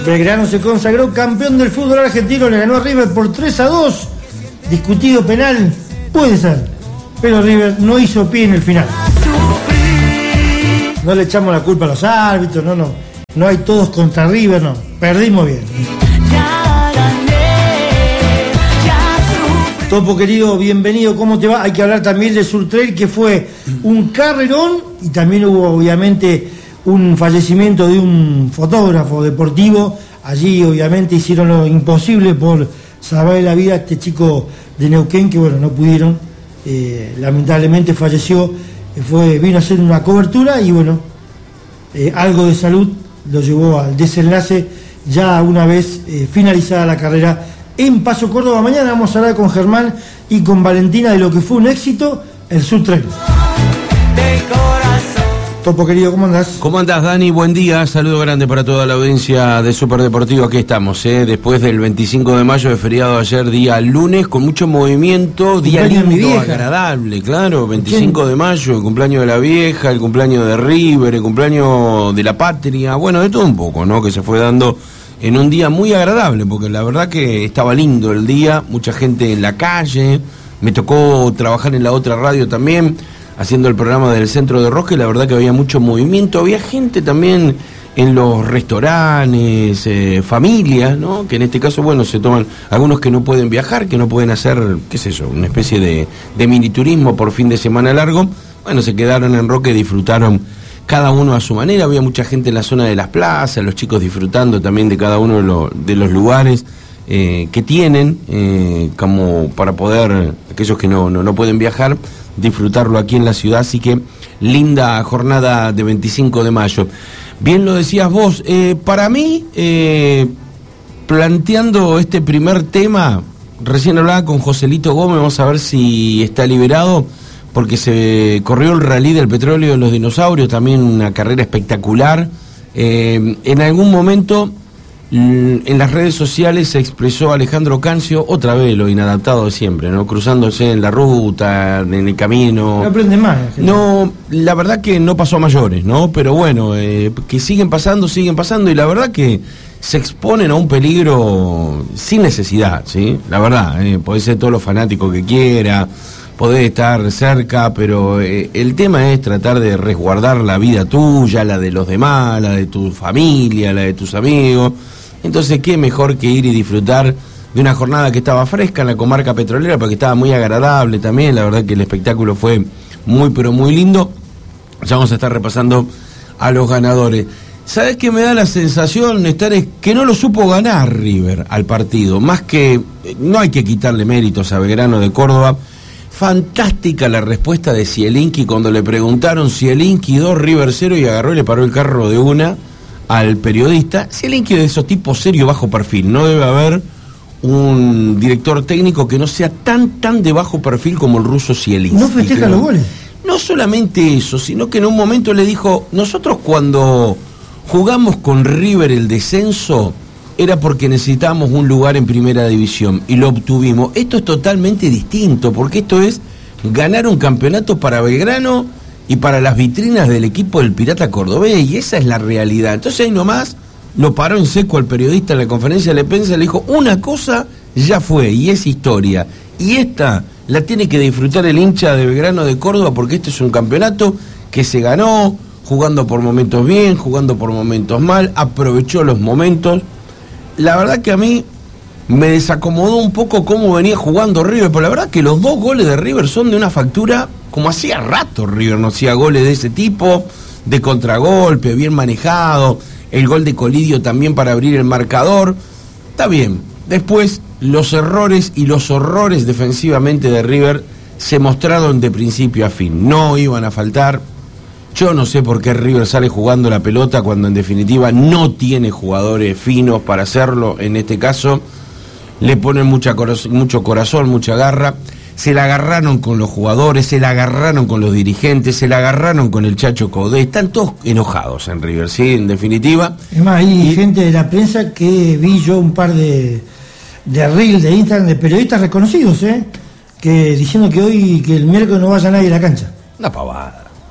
Belgrano se consagró campeón del fútbol argentino, le ganó a River por 3-2. Discutido penal, puede ser, pero River no hizo pie en el final. No le echamos la culpa a los árbitros, no hay todos contra River, no, perdimos bien. Topo querido, bienvenido, ¿cómo te va? Hay que hablar también de Surtrail, que fue un carrerón y también hubo obviamente un fallecimiento de un fotógrafo deportivo. Allí obviamente hicieron lo imposible por salvar la vida a este chico de Neuquén, que bueno, no pudieron, lamentablemente falleció, vino a hacer una cobertura y bueno, algo de salud lo llevó al desenlace ya una vez finalizada la carrera en Paso Córdoba. Mañana vamos a hablar con Germán y con Valentina de lo que fue un éxito, el Surtrail. Topo querido, ¿cómo andás? ¿Cómo andás, Dani? Buen día, saludo grande para toda la audiencia de Superdeportivo. Aquí estamos, después del 25 de mayo, de feriado ayer, día lunes, con mucho movimiento, día lindo, agradable, claro, 25 de mayo, el cumpleaños de la vieja, el cumpleaños de River, el cumpleaños de la patria, bueno, de todo un poco, ¿no?, que se fue dando en un día muy agradable, porque la verdad que estaba lindo el día, mucha gente en la calle, me tocó trabajar en la otra radio también, haciendo el programa del Centro de Roque, la verdad que había mucho movimiento, había gente también en los restaurantes, familias, ¿no?, que en este caso, bueno, se toman, algunos que no pueden viajar, que no pueden hacer, qué sé yo, una especie de mini turismo por fin de semana largo, bueno, se quedaron en Roque, disfrutaron cada uno a su manera, había mucha gente en la zona de las plazas, los chicos disfrutando también de cada uno de los lugares que tienen, como para poder, aquellos que no pueden viajar, disfrutarlo aquí en la ciudad. Así que linda jornada de 25 de mayo. Bien lo decías vos, para mí, planteando este primer tema, recién hablaba con Joselito Gómez, vamos a ver si está liberado, porque se corrió el rally del petróleo de los dinosaurios, también una carrera espectacular. En algún momento en las redes sociales se expresó Alejandro Cancio, otra vez lo inadaptado de siempre, ¿no?, cruzándose en la ruta, en el camino. No aprende más. No, la verdad que no pasó a mayores, ¿no? Pero bueno, que siguen pasando, y la verdad que se exponen a un peligro sin necesidad, ¿sí? La verdad, podés ser todos los fanáticos que quiera, podés estar cerca, pero el tema es tratar de resguardar la vida tuya, la de los demás, la de tu familia, la de tus amigos. Entonces, qué mejor que ir y disfrutar de una jornada que estaba fresca en la comarca petrolera, porque estaba muy agradable también. La verdad que el espectáculo fue muy, pero muy lindo. Ya vamos a estar repasando a los ganadores. ¿Sabés qué me da la sensación, Néstor? Es que no lo supo ganar River al partido. Más que, no hay que quitarle méritos a Belgrano de Córdoba. Fantástica la respuesta de Zielinski cuando le preguntaron, Zielinski 2, River 0, y agarró y le paró el carro de una al periodista. Zielinski de esos tipos serio, bajo perfil. No debe haber un director técnico que no sea tan de bajo perfil como el ruso Zielinski. ¿No festeja los goles? No solamente eso, sino que en un momento le dijo, nosotros cuando jugamos con River el descenso era porque necesitábamos un lugar en primera división y lo obtuvimos. Esto es totalmente distinto, porque esto es ganar un campeonato para Belgrano y para las vitrinas del equipo del Pirata Cordobés, y esa es la realidad. Entonces ahí nomás lo paró en seco al periodista en la conferencia de prensa, le dijo, una cosa ya fue y es historia, y esta la tiene que disfrutar el hincha de Belgrano de Córdoba, porque este es un campeonato que se ganó jugando por momentos bien, jugando por momentos mal, aprovechó los momentos. La verdad que a mí me desacomodó un poco cómo venía jugando River, pero la verdad que los 2 goles de River son de una factura, como hacía rato River no hacía goles de ese tipo, de contragolpe, bien manejado, el gol de Colidio también para abrir el marcador, está bien. Después los errores y los horrores defensivamente de River se mostraron de principio a fin, no iban a faltar. Yo no sé por qué River sale jugando la pelota cuando en definitiva no tiene jugadores finos para hacerlo. En este caso le ponen mucho corazón, mucha garra. Se la agarraron con los jugadores, se la agarraron con los dirigentes, se la agarraron con el Chacho Caudé. Están todos enojados en River, sí, en definitiva. Es más, hay gente de la prensa que vi yo un par de reels de Instagram de periodistas reconocidos, que diciendo que el miércoles no vaya nadie a la cancha. Una pavada.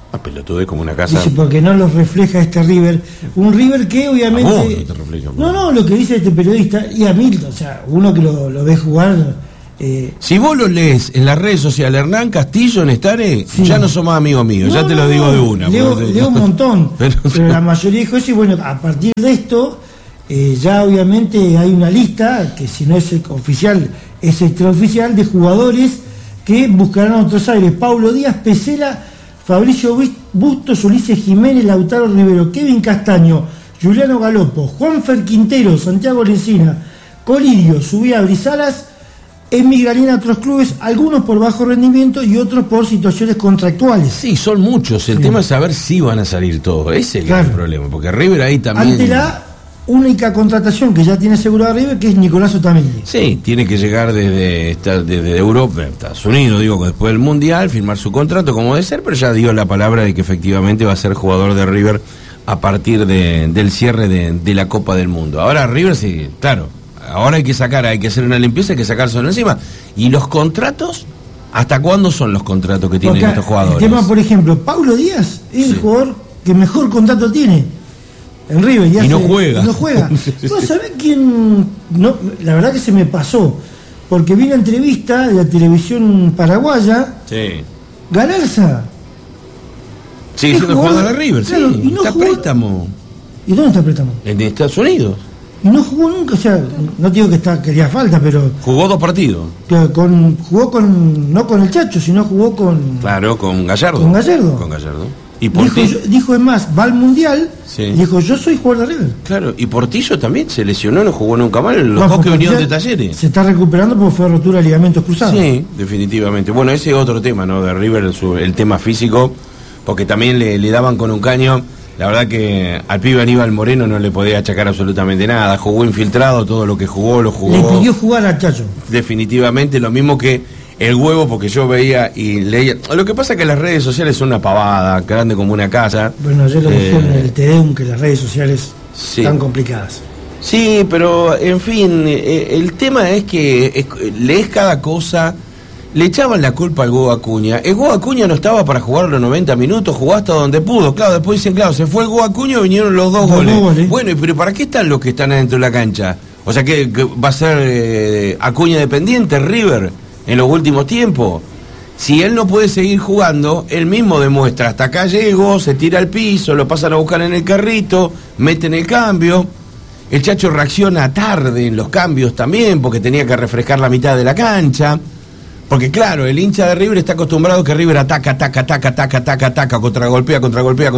Pelotude como una casa. Dice, porque no los refleja este River. Un River que obviamente... ¿A vos no te refleja? No, lo que dice este periodista, y a mí, o sea, uno que lo ve jugar... Si vos lo lees en las redes sociales, Hernán Castillo en Estare, sí, ya no sos más amigo mío, ya te lo digo de una. Leo un montón, pero la mayoría dijo eso, y bueno, a partir de esto, ya obviamente hay una lista, que si no es oficial, es extraoficial, de jugadores que buscarán a otros aires. Paulo Díaz, Pesela, Fabricio Bustos, Ulises Jiménez, Lautaro Rivero, Kevin Castaño, Juliano Galopo, Juanfer Quintero, Santiago Lencina, Colidio, Subía Brizalas, emigrarían a otros clubes, algunos por bajo rendimiento y otros por situaciones contractuales. Sí, son muchos. El tema es saber si van a salir todos. Ese es el gran problema, porque River ahí también... Ante la única contratación que ya tiene asegurada River, que es Nicolás Otamendi. Sí, tiene que llegar desde Europa, Estados Unidos, digo, después del Mundial, firmar su contrato como debe ser, pero ya dio la palabra de que efectivamente va a ser jugador de River a partir del cierre de la Copa del Mundo. Ahora River, sí, claro, ahora hay que hacer una limpieza, hay que sacárselo encima. ¿Y los contratos? ¿Hasta cuándo son los contratos que tienen estos jugadores? El tema, por ejemplo, Paulo Díaz es el jugador que mejor contrato tiene en River. Y no juega. No juega. ¿No sabés quién? No, la verdad que se me pasó, porque vi una entrevista de la televisión paraguaya. Sí. Galarza. Sí, siendo jugador de River, claro, sí. Y no está jugó... préstamo. ¿Y dónde está préstamo? En Estados Unidos. Y no jugó nunca, o sea, no digo que haría falta, pero... Jugó 2 partidos. Jugó no con el Chacho, sino jugó con... Claro, con Gallardo. Con Gallardo. Y dijo, es más, va al Mundial, sí. Dijo, yo soy jugador de River. Claro, y Portillo también se lesionó, no jugó nunca más, los dos que vinieron de Talleres. Se está recuperando porque fue rotura de ligamentos cruzados. Sí, definitivamente. Bueno, ese es otro tema, ¿no? De River, el tema físico, porque también le daban con un caño. La verdad que al pibe Aníbal Moreno no le podía achacar absolutamente nada. Jugó infiltrado, todo lo que jugó, lo jugó. Le pidió jugar al Chacho. Definitivamente, lo mismo que el huevo, porque yo veía y leía. Lo que pasa es que las redes sociales son una pavada, grande como una casa. Bueno, ayer lo dije en el TEDEUM, que las redes sociales están complicadas. Sí, pero en fin, el tema es que lees cada cosa. Le echaban la culpa al Go Acuña. El Go Acuña no estaba para jugar los 90 minutos, jugó hasta donde pudo. Claro, después dicen, claro, se fue el Go Acuña y vinieron los dos goles. Bueno, pero ¿para qué están los que están adentro de la cancha? O sea, que va a ser Acuña dependiente, River, en los últimos tiempos. Si él no puede seguir jugando, él mismo demuestra, hasta acá llego, se tira al piso, lo pasan a buscar en el carrito, meten el cambio. El Chacho reacciona tarde en los cambios también, porque tenía que refrescar la mitad de la cancha. Porque claro, el hincha de River está acostumbrado que River ataca, contragolpea,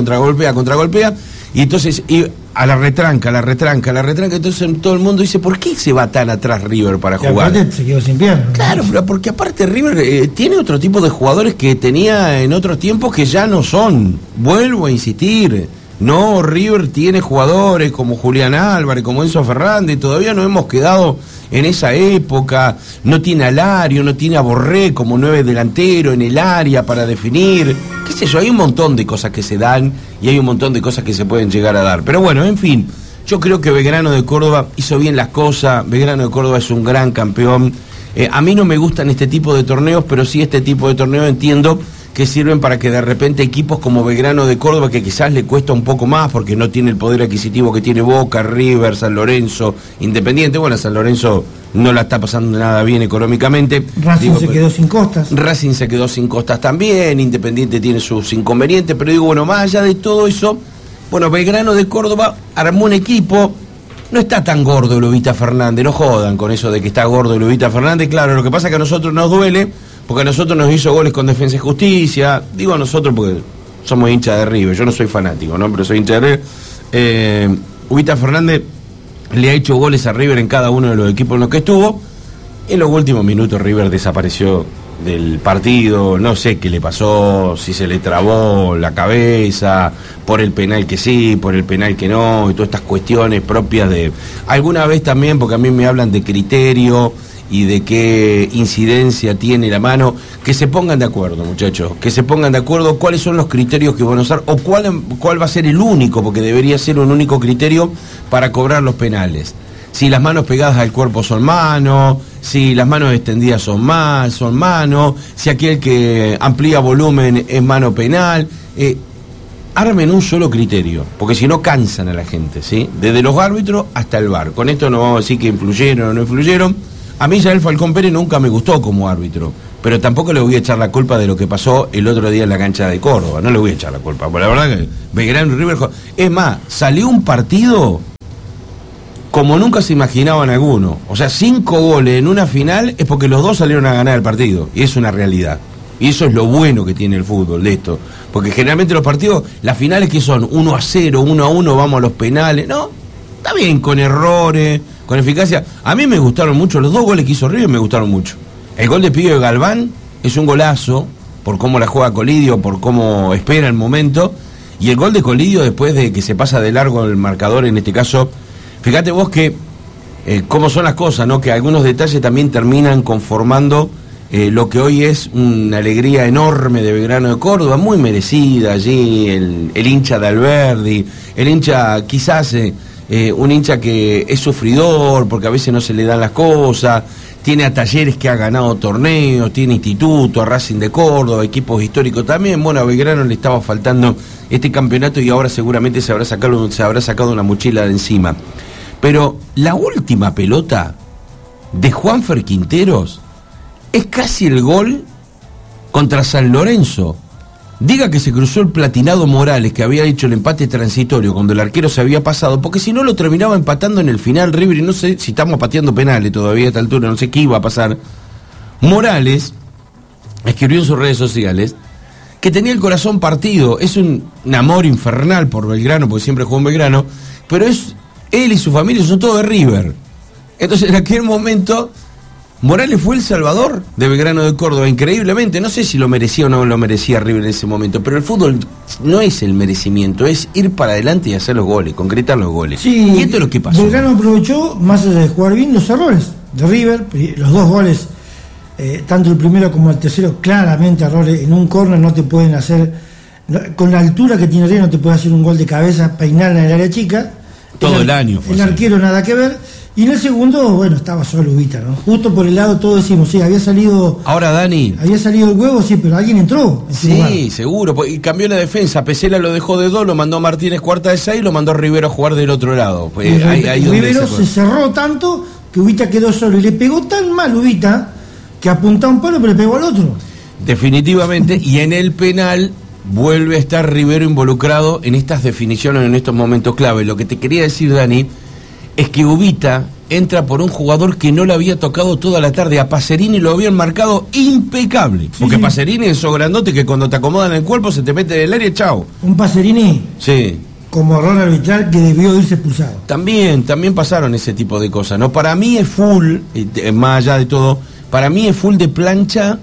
y entonces a la retranca, entonces todo el mundo dice, ¿por qué se va tan atrás River para jugar? Aparte se quedó sin piernas. Claro, pero porque aparte River tiene otro tipo de jugadores que tenía en otros tiempos que ya no son. Vuelvo a insistir. No, River tiene jugadores como Julián Álvarez, como Enzo Fernández, todavía no hemos quedado en esa época. No tiene a Lario, no tiene a Borré como 9 delantero en el área para definir. Qué sé yo, hay un montón de cosas que se dan y hay un montón de cosas que se pueden llegar a dar. Pero bueno, en fin, yo creo que Belgrano de Córdoba hizo bien las cosas. Belgrano de Córdoba es un gran campeón. A mí no me gustan este tipo de torneos, pero sí este tipo de torneos entiendo que sirven para que de repente equipos como Belgrano de Córdoba, que quizás le cuesta un poco más porque no tiene el poder adquisitivo que tiene Boca, River, San Lorenzo, Independiente. Bueno, San Lorenzo no la está pasando nada bien económicamente. Racing se quedó sin costas. Racing se quedó sin costas también, Independiente tiene sus inconvenientes, pero digo, bueno, más allá de todo eso, bueno, Belgrano de Córdoba armó un equipo. No está tan gordo Lobita Fernández, no jodan con eso de que está gordo Lobita Fernández. Claro, lo que pasa es que a nosotros nos duele, porque a nosotros nos hizo goles con Defensa y Justicia. Digo a nosotros porque somos hinchas de River, yo no soy fanático, ¿no? Pero soy hincha de River. Lobita Fernández le ha hecho goles a River en cada uno de los equipos en los que estuvo. En los últimos minutos River desapareció del partido, no sé qué le pasó, si se le trabó la cabeza, por el penal que sí, por el penal que no, y todas estas cuestiones propias de... Alguna vez también, porque a mí me hablan de criterio y de qué incidencia tiene la mano, que se pongan de acuerdo, muchachos, que se pongan de acuerdo cuáles son los criterios que van a usar, o cuál va a ser el único, porque debería ser un único criterio para cobrar los penales. Si las manos pegadas al cuerpo son manos, si las manos extendidas son manos, si aquel que amplía volumen es mano penal. Armen un solo criterio, porque si no cansan a la gente, ¿sí? Desde los árbitros hasta el VAR. Con esto no vamos a decir que influyeron o no influyeron. A mí Yael Falcón Pérez nunca me gustó como árbitro, pero tampoco le voy a echar la culpa de lo que pasó el otro día en la cancha de Córdoba. No le voy a echar la culpa, porque la verdad que Belgrano y River... Es más, salió un partido como nunca se imaginaban algunos. O sea, 5 goles en una final es porque los dos salieron a ganar el partido, y es una realidad. Y eso es lo bueno que tiene el fútbol de esto. Porque generalmente los partidos, las finales que son 1-0, 1-1, vamos a los penales. No, está bien, con errores, con eficacia. A mí me gustaron mucho, los 2 goles que hizo River me gustaron mucho. El gol de Pío de Galván es un golazo, por cómo la juega Colidio, por cómo espera el momento. Y el gol de Colidio después de que se pasa de largo el marcador, en este caso, fíjate vos que cómo son las cosas, ¿no? Que algunos detalles también terminan conformando lo que hoy es una alegría enorme de Belgrano de Córdoba, muy merecida allí, el hincha de Alberdi, el hincha quizás un hincha que es sufridor porque a veces no se le dan las cosas, tiene a Talleres que ha ganado torneos, tiene Instituto, a Racing de Córdoba, equipos históricos también. Bueno, a Belgrano le estaba faltando este campeonato y ahora seguramente se habrá sacado una mochila de encima. Pero la última pelota de Juanfer Quinteros es casi el gol contra San Lorenzo. Diga que se cruzó el platinado Morales, que había hecho el empate transitorio cuando el arquero se había pasado, porque si no lo terminaba empatando en el final River, y no sé si estamos pateando penales todavía a esta altura, no sé qué iba a pasar. Morales escribió en sus redes sociales que tenía el corazón partido. Es un amor infernal por Belgrano, porque siempre jugó en Belgrano, pero él y su familia son todos de River. Entonces en aquel momento Morales fue el salvador de Belgrano de Córdoba, increíblemente. No sé si lo merecía o no lo merecía River en ese momento, pero el fútbol no es el merecimiento, es ir para adelante y hacer los goles, concretar los goles. Sí, y esto es lo que pasó. Belgrano aprovechó, más allá de jugar bien, los errores de River. Los 2 goles, tanto el primero como el tercero, claramente errores. En un córner no te pueden hacer, con la altura que tiene River, no te puede hacer un gol de cabeza, peinarla en el área chica. Todo el año fue el así. Arquero nada que ver. Y en el segundo, bueno, estaba solo Ubita, ¿no? Justo por el lado todos decimos, sí, había salido... Ahora, Dani... Había salido el huevo, sí, pero alguien entró en su lugar. Sí, seguro, y cambió la defensa. Pesela lo dejó de 2, lo mandó a Martínez cuarta de 6, lo mandó a Rivero a jugar del otro lado. Pues, Rivero se cerró tanto que Ubita quedó solo. Y le pegó tan mal Ubita que apuntó a un palo, pero le pegó al otro. Definitivamente, y en el penal vuelve a estar Rivero involucrado en estas definiciones, en estos momentos clave. Lo que te quería decir, Dani, es que Ubita entra por un jugador que no le había tocado toda la tarde. A Pacerini lo habían marcado impecable. Porque sí. Pacerini es eso grandote que cuando te acomodan el cuerpo se te mete en el área y chao. Un Pacerini sí. Como error arbitral que debió irse expulsado. También pasaron ese tipo de cosas, ¿no? Para mí es full, más allá de todo, para mí es full de plancha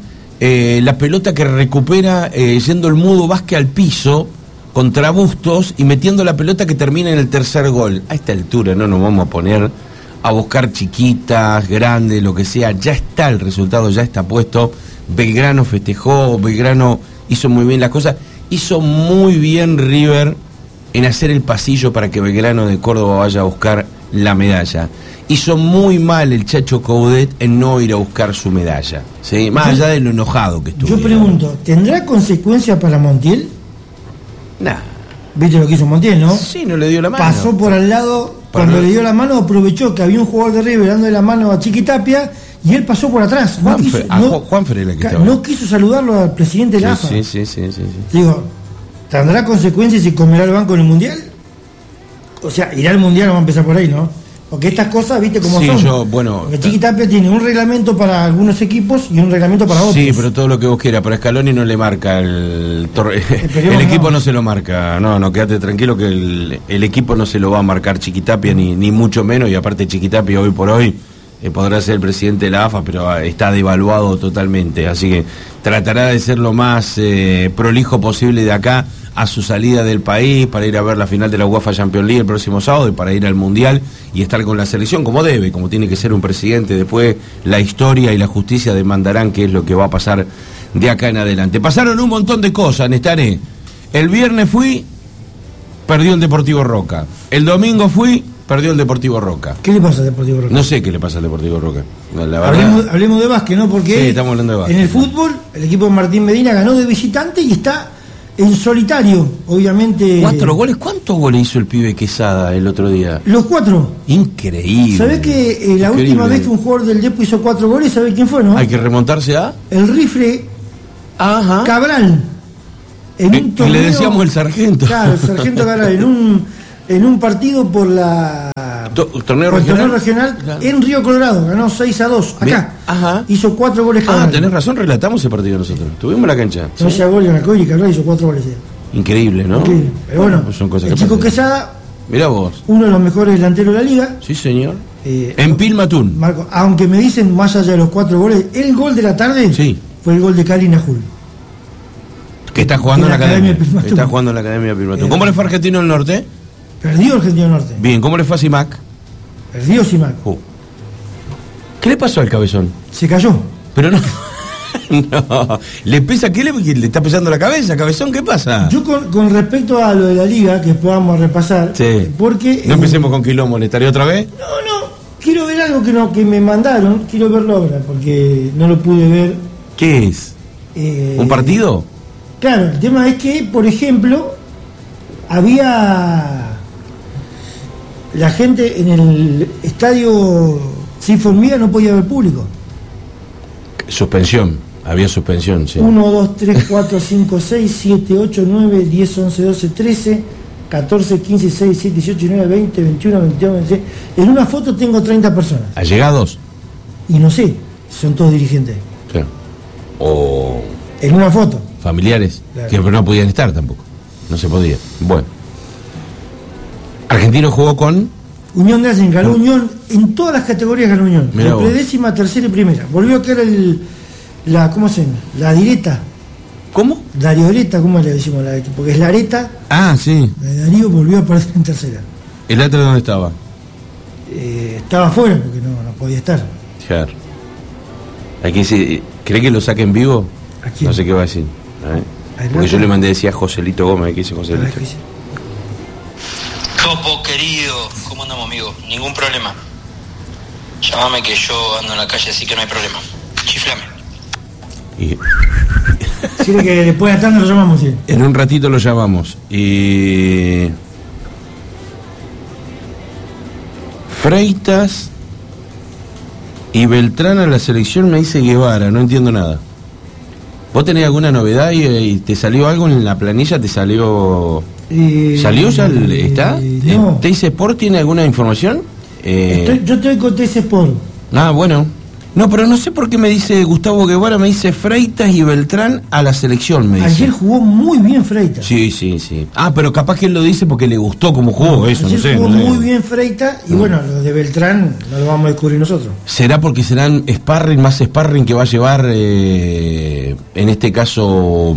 la pelota que recupera yendo el Mudo Vázquez al piso contra Bustos y metiendo la pelota que termina en el tercer gol. A esta altura no nos vamos a poner a buscar chiquitas, grandes, lo que sea. Ya está el resultado, ya está puesto. Belgrano festejó, Belgrano hizo muy bien las cosas. Hizo muy bien River en hacer el pasillo para que Belgrano de Córdoba vaya a buscar la medalla. Hizo muy mal el Chacho Coudet en no ir a buscar su medalla, ¿sí? Más allá de lo enojado que estuvo. Yo pregunto, ¿tendrá consecuencia para Montiel? Nah. ¿Viste lo que hizo Montiel, no? Sí, no le dio la mano. Pasó por al lado, cuando le dio la mano aprovechó que había un jugador de River dándole la mano a Chiquitapia y él pasó por atrás. Juanfer era el que estaba. No quiso saludarlo al presidente de la AFA. Sí. Digo, ¿tendrá consecuencias si comerá el banco en el Mundial? O sea, irá al Mundial, vamos a empezar por ahí, ¿no? Porque estas cosas, ¿viste cómo son? Porque Chiquitapia tiene un reglamento para algunos equipos y un reglamento para otros. Sí, pero todo lo que vos quieras, pero Scaloni no le marca el equipo no se lo marca. No, quédate tranquilo que el equipo no se lo va a marcar Chiquitapia, ni mucho menos, y aparte Chiquitapia hoy por hoy podrá ser el presidente de la AFA, pero está devaluado totalmente, así que tratará de ser lo más prolijo posible de acá a su salida del país, para ir a ver la final de la UEFA Champions League el próximo sábado y para ir al Mundial y estar con la selección como debe, como tiene que ser un presidente. Después la historia y la justicia demandarán qué es lo que va a pasar de acá en adelante. Pasaron un montón de cosas, Nestaré. El viernes perdió el Deportivo Roca. El domingo perdió el Deportivo Roca. ¿Qué le pasa al Deportivo Roca? No sé qué le pasa al Deportivo Roca. La verdad, hablemos de básquet, ¿no? Porque sí, estamos hablando de básquet. En el fútbol, el equipo de Martín Medina ganó de visitante y está en solitario, obviamente. 4 goles. ¿Cuántos goles hizo el pibe Quesada el otro día? Los 4. Increíble. ¿Sabés que la última vez que un jugador del Depo hizo 4 goles, ¿sabés quién fue, no? Hay que remontarse a... El Rifle Cabral. En un torneo, le decíamos el sargento. Claro, el sargento Cabral, en un partido por la... ¿Torneo regional claro. En Río Colorado, ganó 6-2 acá. Ajá. Hizo 4 goles cada uno. Tenés razón, relatamos ese partido nosotros. Tuvimos la cancha. No se gol en la y Cabral hizo 4 goles. Increíble, ¿no? Increíble. Pero bueno, pues son cosas el chico Quesada, mirá vos. Uno de los mejores delanteros de la liga. Sí, señor. En Pilmatún. Marco, aunque me dicen más allá de los 4 goles, el gol de la tarde fue el gol de Karim Najul. Que está jugando en la Academia. Está jugando en la Academia Pilmatún. ¿Cómo le fue a Argentino del Norte? Perdió Argentino del Norte. Bien, ¿cómo le fue a Simac? Perdió Simac. ¿Qué le pasó al Cabezón? Se cayó. Pero no. No. ¿Le pesa? ¿Qué le está pesando la cabeza, Cabezón? ¿Qué pasa? Yo con respecto a lo de la liga, que después vamos a repasar. Sí. Porque. No empecemos con quilombo, ¿le estaría otra vez? No. Quiero ver algo que me mandaron. Quiero verlo ahora, porque no lo pude ver. ¿Qué es? ¿Un partido? Claro, el tema es que, por ejemplo, había la gente en el estadio Sin Formiga, no podía haber público. Suspensión, había suspensión, sí. 1, 2, 3, 4, 5, 6, 7, 8, 9, 10, 11, 12, 13, 14, 15, 16, 17, 18, 19, 20, 21, 22, 26. En una foto tengo 30 personas. ¿Allegados? Y no sé, son todos dirigentes. Sí. O... En una foto. Familiares, claro. Que no podían estar tampoco. No se podía. Bueno. Argentino jugó con... Unión de Racing, ganó Unión, en todas las categorías ganó Unión. De predécima, tercera y primera. Volvió a quedar ¿cómo se llama? La Direta. ¿Cómo? Darío Areta, ¿cómo le decimos? Porque es la Areta. Ah, sí. Darío volvió a aparecer en tercera. ¿El otro dónde estaba? Estaba afuera, porque no podía estar. Claro. Aquí ¿cree que lo saquen vivo? ¿A quién? No sé qué va a decir. Porque yo le mandé decía Joselito Gómez, ¿qué dice Joselito? Topo querido, ¿cómo andamos, amigo? Ningún problema. Llámame que yo ando en la calle, así que no hay problema. Chiflame. Decirle que después de tarde lo llamamos, sí. En un ratito lo llamamos. Freitas y Beltrán a la selección, me dice Guevara, no entiendo nada. ¿Vos tenés alguna novedad y te salió algo en la planilla? ¿Te salió? ¿Salió ya? ¿Está? No. ¿TIC Sport tiene alguna información? Yo estoy con TIC Sport. Ah, bueno. No, pero no sé por qué me dice Gustavo Guevara, me dice Freitas y Beltrán a la selección, me dice. Ayer jugó muy bien Freitas. Sí. Ah, pero capaz que él lo dice porque le gustó cómo jugó, eso, no sé. Ayer jugó muy bien Freitas y bueno, lo de Beltrán no lo vamos a descubrir nosotros. ¿Será porque serán más sparring que va a llevar, en este caso,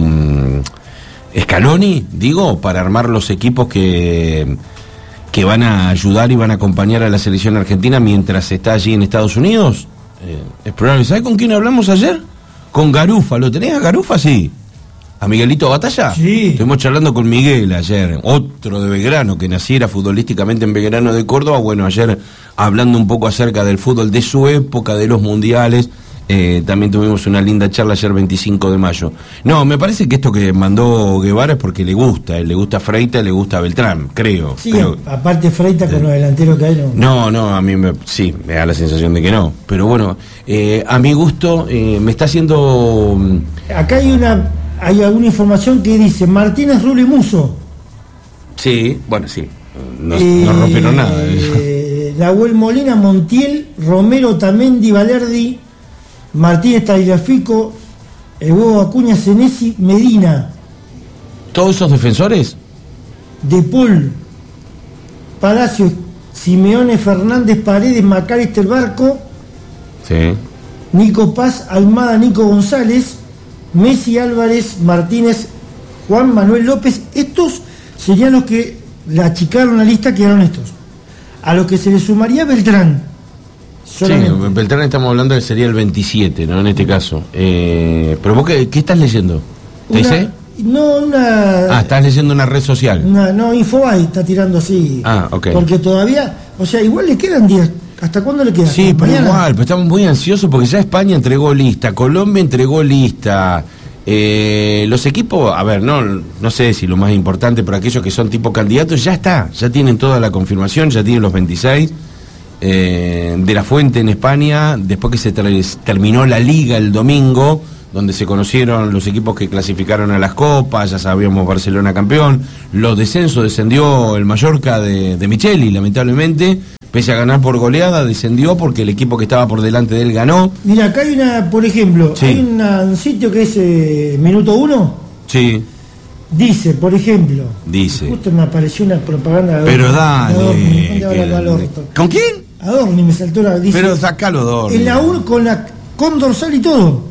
Scaloni, digo, para armar los equipos que van a ayudar y van a acompañar a la selección argentina mientras está allí en Estados Unidos? Es probable. ¿Sabes con quién hablamos ayer? Con Garufa. ¿Lo tenés a Garufa? Sí. ¿A Miguelito Batalla? Sí. Estuvimos charlando con Miguel ayer, otro de Belgrano, que naciera futbolísticamente en Belgrano de Córdoba. Bueno, ayer hablando un poco acerca del fútbol de su época, de los mundiales. También tuvimos una linda charla ayer 25 de mayo. No, me parece que esto que mandó Guevara es porque le gusta Freitas, le gusta Beltrán, creo. Sí, pero, aparte Freitas con los delanteros que hay no, a mí me da la sensación de que no. Pero bueno, a mi gusto me está haciendo... Acá hay alguna información que dice Martínez, Rulo y Muso. Sí, bueno, sí. No rompieron nada. Nahuel Molina, Montiel, Romero, Tamendi, Valerdi, Martínez, Tagliafico, el Huevo Acuña, Senesi, Medina. ¿Todos esos defensores? De Paul, Palacios, Simeone, Fernández, Paredes, Macalister, Barco. Sí. Nico Paz, Almada, Nico González, Messi, Álvarez, Martínez, Juan Manuel López. Estos serían los que le achicaron la lista, quedaron estos. A los que se le sumaría Beltrán. Solamente. Sí, Beltrán estamos hablando que sería el 27, ¿no? En este caso. Pero vos, ¿qué estás leyendo? ¿TC? No, una... estás leyendo una red social. No, Infobae está tirando así. Ok. Porque todavía, o sea, igual le quedan días. ¿Hasta cuándo le queda? Sí, pero mañana. igual, pero estamos muy ansiosos porque ya España entregó lista, Colombia entregó lista. Los equipos, a ver, no sé si lo más importante, pero aquellos que son tipo candidatos, ya tienen toda la confirmación, ya tienen los 26. De la Fuente en España, después que se terminó la liga el domingo, donde se conocieron los equipos que clasificaron a las copas, ya sabíamos Barcelona campeón, los descensos, descendió el Mallorca de Micheli, lamentablemente, pese a ganar por goleada, descendió porque el equipo que estaba por delante de él ganó. Mira, acá hay por ejemplo, sí. Hay un sitio que es Minuto 1. Sí. Dice, por ejemplo. Justo me apareció una propaganda de Pero Adorni. dale. ¿Con quién? Adorni me saltó la... Dice, pero sacalo Adorni. En la 1 con dorsal y todo.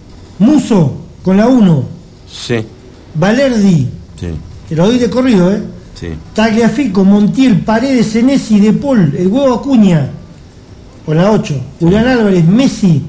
Muso, con la 1. Sí. Valerdi. Sí. Te lo doy de corrido, Sí. Tagliafico, Montiel, Paredes, Senesi, De Paul, el huevo Acuña, con la 8. Julián Álvarez, Messi,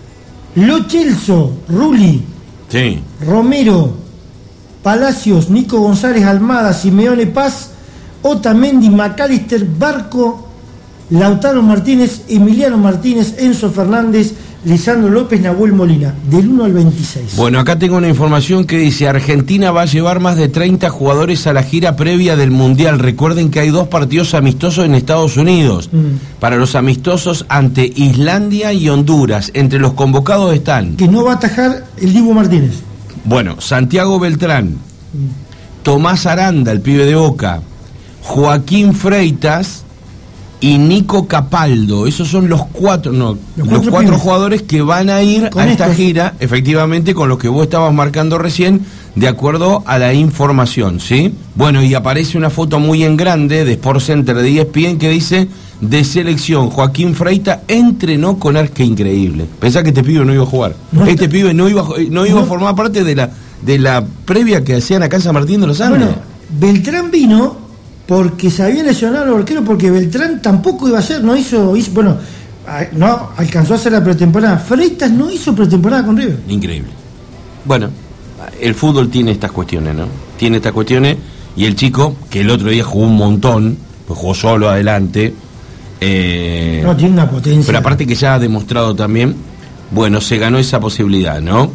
Lo Celso, Rulli, Sí. Romero, Palacios, Nico González, Almada, Simeone Paz, Otamendi, Macalister, Barco, Lautaro Martínez, Emiliano Martínez, Enzo Fernández, Lisandro López, Nahuel Molina, del 1 al 26. Bueno, acá tengo una información que dice: Argentina va a llevar más de 30 jugadores a la gira previa del Mundial. Recuerden que hay 2 partidos amistosos en Estados Unidos. Para los amistosos ante Islandia y Honduras. Entre los convocados están... Que no va a atajar el Dibu Martínez. Bueno, Santiago Beltrán, Tomás Aranda, el pibe de Boca, Joaquín Freitas y Nico Capaldo. Esos son los 4 jugadores que van a ir a esta gira, efectivamente, con los que vos estabas marcando recién, de acuerdo a la información, ¿sí? Bueno, y aparece una foto muy en grande de Sport Center de ESPN que dice: de selección, Joaquín Freitas entrenó con Arque. Increíble. Pensá que este pibe no iba a jugar. Este pibe no iba a formar parte de la previa que hacían acá en San Martín de los Andes. Bueno, Beltrán vino porque se había lesionado el arquero, porque Beltrán tampoco iba a hacer, no alcanzó a hacer la pretemporada. Freitas no hizo pretemporada con River. Increíble. Bueno, el fútbol tiene estas cuestiones, ¿no? Tiene estas cuestiones, y el chico, que el otro día jugó un montón, pues jugó solo adelante. No, tiene una potencia. Pero aparte que ya ha demostrado también, bueno, se ganó esa posibilidad, ¿no?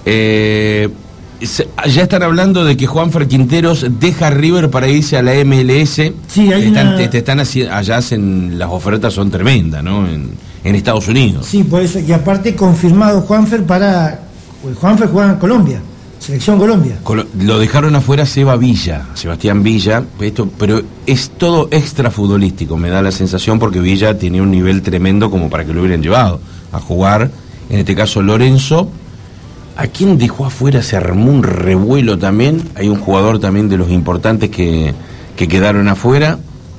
Ya están hablando de que Juanfer Quinteros deja River para irse a la MLS. Sí, hay allá hacen, las ofertas son tremendas, ¿no? En Estados Unidos. Sí, por eso, y aparte confirmado Juanfer Juanfer juega en Colombia, Selección Colombia. Lo dejaron afuera Sebastián Villa, pero es todo extra futbolístico, me da la sensación, porque Villa tenía un nivel tremendo como para que lo hubieran llevado a jugar, en este caso Lorenzo. ¿A quién dejó afuera? Se armó un revuelo también. Hay un jugador también de los importantes que quedaron afuera.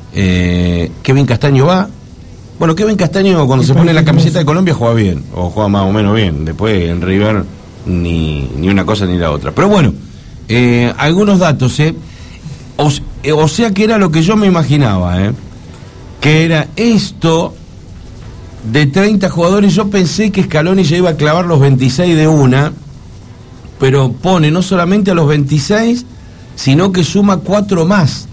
Kevin Castaño va. Bueno, Kevin Castaño cuando se pone la camiseta de Colombia juega bien, o juega más o menos bien. Después en River ni una cosa ni la otra. Pero bueno, algunos datos, o sea que era lo que yo me imaginaba, que era esto de 30 jugadores. Yo pensé que Scaloni ya iba a clavar los 26 de una, pero pone no solamente a los 26, sino que suma 4 más.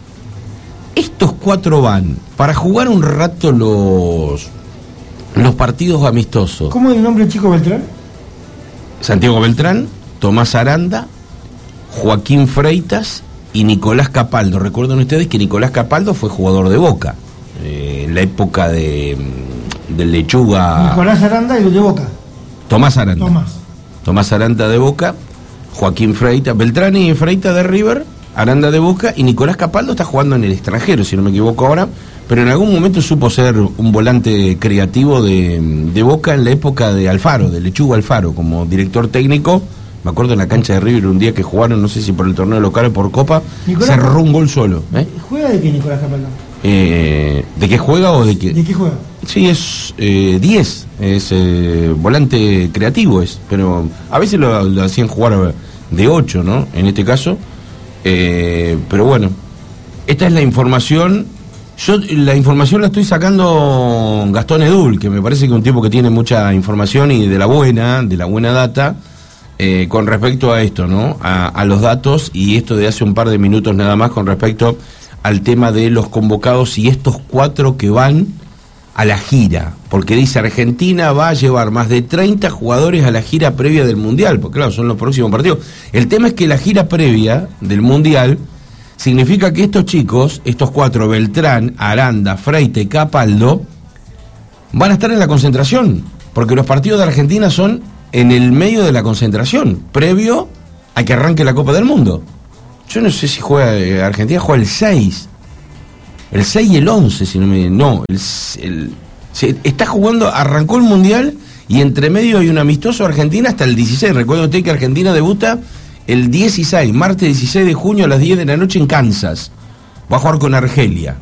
Estos 4 van para jugar un rato los partidos amistosos. ¿Cómo es el nombre del chico Beltrán? Santiago Beltrán, Tomás Aranda, Joaquín Freitas y Nicolás Capaldo. Recuerden ustedes que Nicolás Capaldo fue jugador de Boca en la época del Lechuga. Nicolás Aranda y los de Boca. Tomás Aranda. Tomás Aranda de Boca, Joaquín Freitas, Beltrán y Freitas de River, Aranda de Boca, y Nicolás Capaldo está jugando en el extranjero, si no me equivoco ahora, pero en algún momento supo ser un volante creativo de Boca en la época de Alfaro, de Lechuga Alfaro, como director técnico. Me acuerdo en la cancha de River un día que jugaron, no sé si por el torneo local o por Copa, cerró un gol solo. ¿Juega de qué Nicolás Capaldo? ¿De qué juega o de qué? ¿De qué juega? Sí, es 10, es volante creativo, pero a veces lo hacían jugar de 8, ¿no? En este caso. Pero bueno, esta es la información. Yo la información la estoy sacando Gastón Edul, que me parece que es un tipo que tiene mucha información y de la buena data. con respecto a esto, ¿no? A los datos, y esto de hace un par de minutos nada más con respecto al tema de los convocados y estos 4 que van a la gira, porque dice Argentina va a llevar más de 30 jugadores a la gira previa del Mundial, porque claro, son los próximos partidos. El tema es que la gira previa del Mundial significa que estos chicos, estos 4, Beltrán, Aranda, Freite, Capaldo, van a estar en la concentración, porque los partidos de Argentina son en el medio de la concentración, previo a que arranque la Copa del Mundo. Yo no sé si juega, Argentina juega el 6 y el 11, si no me... No, está jugando, arrancó el Mundial y entre medio hay un amistoso Argentina hasta el 16. Recuerden ustedes que Argentina debuta el 16, martes 16 de junio a las 10 de la noche en Kansas. Va a jugar con Argelia.